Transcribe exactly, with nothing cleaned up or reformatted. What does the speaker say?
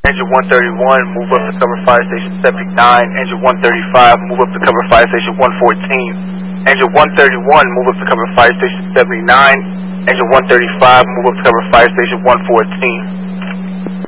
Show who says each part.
Speaker 1: Engine one thirty-one, move up to cover fire station seventy-nine. Engine one thirty-five, move up to cover fire station one fourteen. Engine one thirty-one, move up to cover fire station seventy-nine. Engine one thirty-five, move up to cover fire station one fourteen.